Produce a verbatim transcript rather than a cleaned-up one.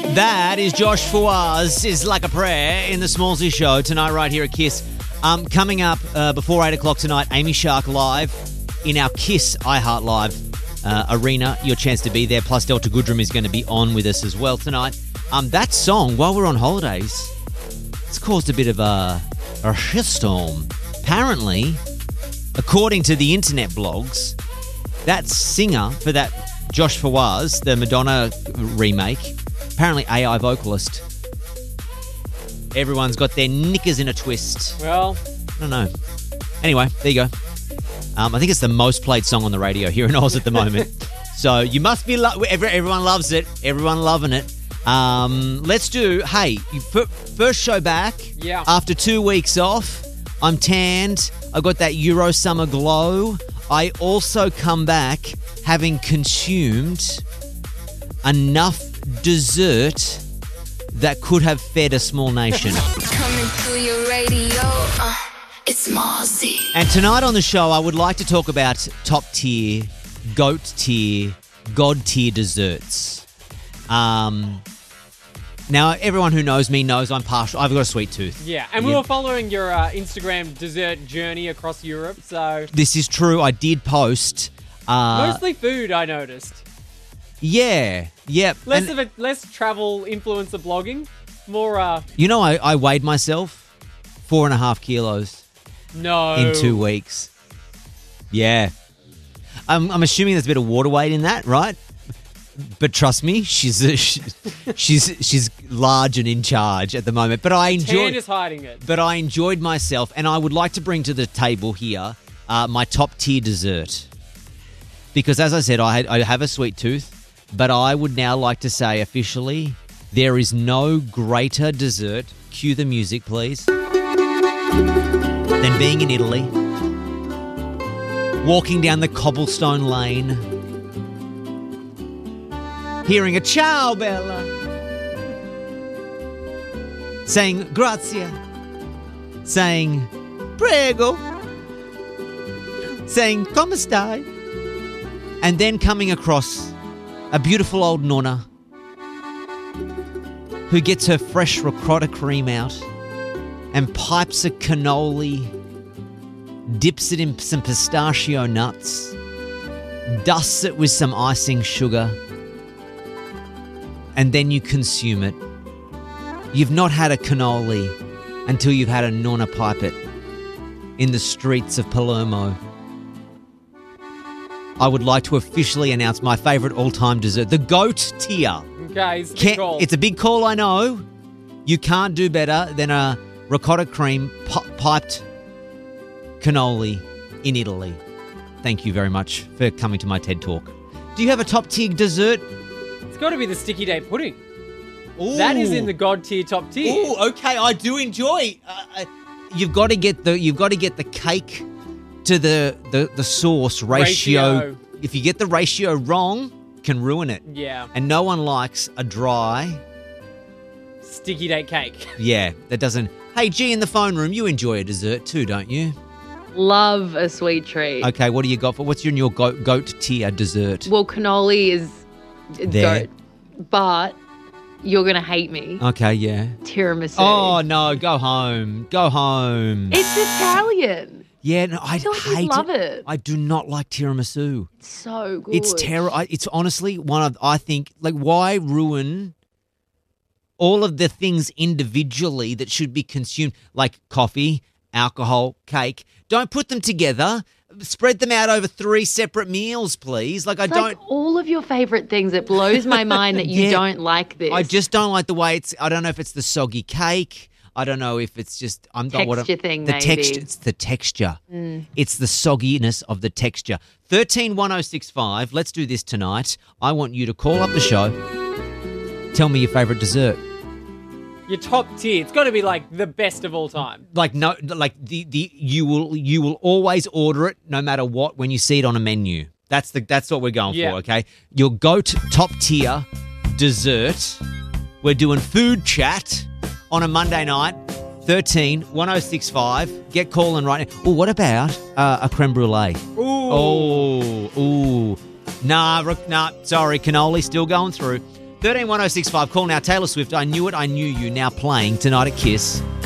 That is Josh Fawaz, is Like a Prayer in the Smallsy Show tonight right here at Kiss. Um, coming up uh, before eight o'clock tonight, Amy Shark live in our Kiss iHeart Live uh, arena. Your chance to be there. Plus Delta Goodrum is going to be on with us as well tonight. Um, that song, while we're on holidays, it's caused a bit of a, a shitstorm. Apparently, according to the internet blogs, that singer for that Josh Fawaz, the Madonna remake, apparently A I vocalist. Everyone's got their knickers in a twist. Well, I don't know. Anyway, there you go. Um, I think it's the most played song on the radio here in Oz at the moment. So you must be... Lo- everyone loves it. Everyone loving it. Um, let's do... Hey, you f- first show back. Yeah. After two weeks off. I'm tanned. I got that Euro summer glow. I also come back having consumed enough dessert that could have fed a small nation. Coming through your radio, uh, it's Marzi. And tonight on the show, I would like to talk about top tier, goat tier, god tier desserts. Um, now, everyone who knows me knows I'm partial. I've got a sweet tooth. Yeah, and we yeah. were following your uh, Instagram dessert journey across Europe, so... This is true. I did post... Uh, Mostly food, I noticed. Yeah, yeah. Less and, of a less travel influencer blogging, more. Uh, you know, I, I weighed myself four and a half kilos. No. In two weeks. Yeah, I'm I'm assuming there's a bit of water weight in that, right? But trust me, she's a, she, she's she's large and in charge at the moment. But I enjoyed. Tan is hiding it. But I enjoyed myself, and I would like to bring to the table here uh, my top tier dessert. Because as I said, I, had, I have a sweet tooth. But I would now like to say officially, there is no greater dessert, cue the music please, than being in Italy, walking down the cobblestone lane, hearing a ciao bella, saying grazie, saying prego, saying come stai, and then coming across a beautiful old nonna who gets her fresh ricotta cream out and pipes a cannoli, dips it in some pistachio nuts, dusts it with some icing sugar, and then you consume it. You've not had a cannoli until you've had a nonna pipe it in the streets of Palermo. I would like to officially announce my favourite all-time dessert, the goat tier. Okay, it's a big Can't, call. It's a big call, I know. You can't do better than a ricotta cream pi- piped cannoli in Italy. Thank you very much for coming to my TED Talk. Do you have a top-tier dessert? It's got to be the sticky date pudding. Ooh. That is in the god tier, top tier. Ooh, okay, I do enjoy. Uh, you've got to get the you've got to get the cake to the, the, the sauce ratio. Ratio. If you get the ratio wrong, can ruin it. Yeah. And no one likes a dry... sticky date cake. Yeah, that doesn't... Hey, G, in the phone room, you enjoy a dessert too, don't you? Love a sweet treat. Okay, what do you got for... What's your, your goat, goat tier dessert? Well, cannoli is There. goat. But you're going to hate me. Okay, yeah. Tiramisu. Oh, no, go home. Go home. It's Italian. Yeah, no, I, I feel like you'd hate love it. I do not like tiramisu. It's so good. It's terrible. It's honestly one of, I think, like, why ruin all of the things individually that should be consumed, like coffee, alcohol, cake? Don't put them together. Spread them out over three separate meals, please. Like, It's I like don't... all of your favourite things. It blows my mind that you Yeah. don't like this. I just don't like the way it's... I don't know if it's the soggy cake. I don't know if it's just... I'm not what I'm, Texture thing, the maybe. texture. It's the texture. Mm. It's the sogginess of the texture. thirteen one oh six five. Let's do this tonight. I want you to call up the show. Tell me your favourite dessert. Your top tier. It's got to be like the best of all time. Like no, like the, the you will you will always order it no matter what when you see it on a menu. That's the that's what we're going Yeah. for. Okay, your goat top tier dessert. We're doing food chat on a Monday night. thirteen one oh six five. Get calling right now. Oh, what about uh, a creme brulee? Ooh. Oh, ooh. Nah, rook- nah, sorry, cannoli still going through. thirteen one oh six five. Call now. Taylor Swift, I Knew It, I Knew You, now playing tonight at Kiss.